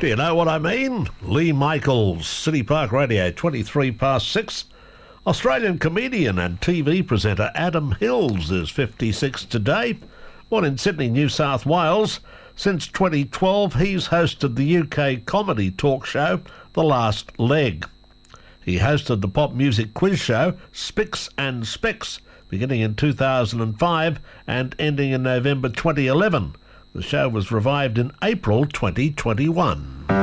Do you know what I mean? Lee Michaels, City Park Radio, 23 past 6. Australian comedian and TV presenter Adam Hills is 56 today. Born in Sydney, New South Wales. Since 2012, he's hosted the UK comedy talk show The Last Leg. He hosted the pop music quiz show Spicks and Specks, beginning in 2005 and ending in November 2011. The show was revived in April 2021.